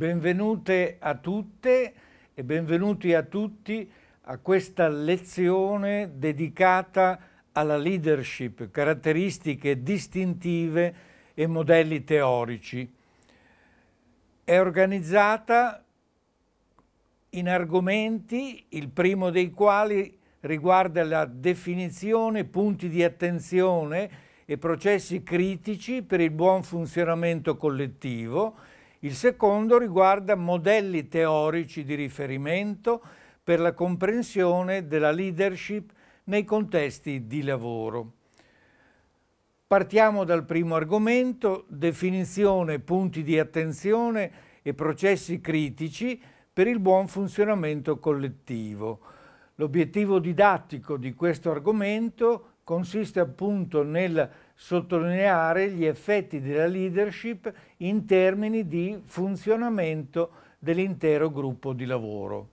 Benvenute a tutte e benvenuti a tutti a questa lezione dedicata alla leadership, caratteristiche distintive e modelli teorici. È organizzata in argomenti, il primo dei quali riguarda la definizione, punti di attenzione e processi critici per il buon funzionamento collettivo. Il secondo riguarda modelli teorici di riferimento per la comprensione della leadership nei contesti di lavoro. Partiamo dal primo argomento, definizione, punti di attenzione e processi critici per il buon funzionamento collettivo. L'obiettivo didattico di questo argomento consiste appunto nel sottolineare gli effetti della leadership in termini di funzionamento dell'intero gruppo di lavoro.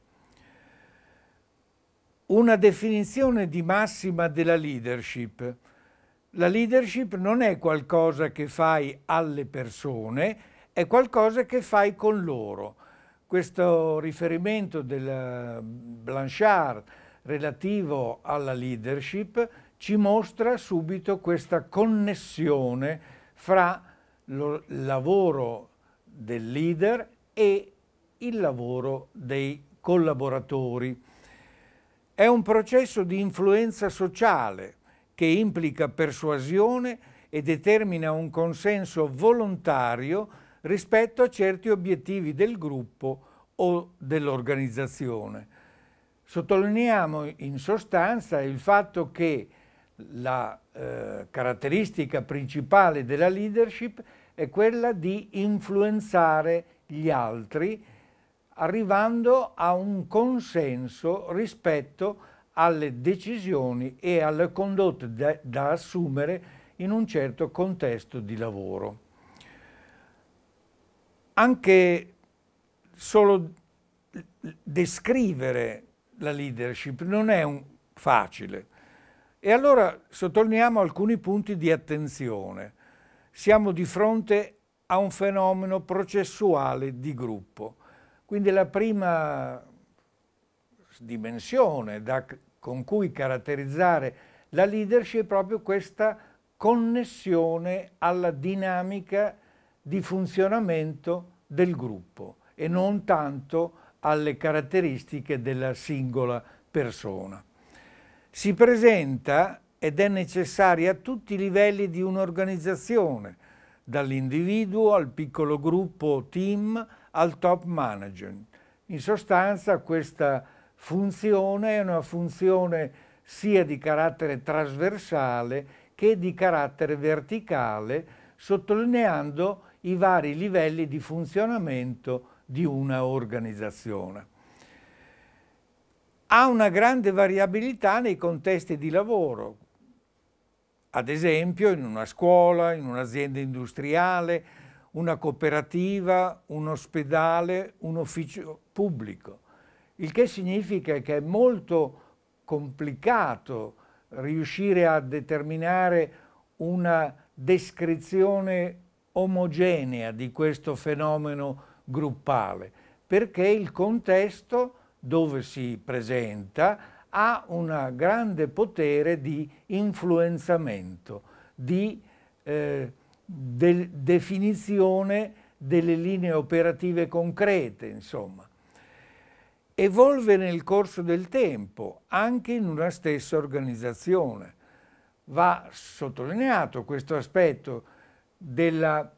Una definizione di massima della leadership. La leadership non è qualcosa che fai alle persone, è qualcosa che fai con loro. Questo riferimento del Blanchard relativo alla leadership ci mostra subito questa connessione fra il lavoro del leader e il lavoro dei collaboratori. È un processo di influenza sociale che implica persuasione e determina un consenso volontario rispetto a certi obiettivi del gruppo o dell'organizzazione. Sottolineiamo in sostanza il fatto che la caratteristica principale della leadership è quella di influenzare gli altri, arrivando a un consenso rispetto alle decisioni e alle condotte da assumere in un certo contesto di lavoro. Anche solo descrivere la leadership non è facile. E allora sottolineiamo alcuni punti di attenzione. Siamo di fronte a un fenomeno processuale di gruppo. Quindi la prima dimensione con cui caratterizzare la leadership è proprio questa connessione alla dinamica di funzionamento del gruppo e non tanto alle caratteristiche della singola persona. Si presenta ed è necessaria a tutti i livelli di un'organizzazione, dall'individuo al piccolo gruppo team al top management. In sostanza questa funzione è una funzione sia di carattere trasversale che di carattere verticale, sottolineando i vari livelli di funzionamento di una organizzazione. Ha una grande variabilità nei contesti di lavoro, ad esempio in una scuola, in un'azienda industriale, una cooperativa, un ospedale, un ufficio pubblico, il che significa che è molto complicato riuscire a determinare una descrizione omogenea di questo fenomeno gruppale, perché il contesto dove si presenta ha un grande potere di influenzamento, di definizione delle linee operative concrete, insomma. Evolve nel corso del tempo, anche in una stessa organizzazione. Va sottolineato questo aspetto della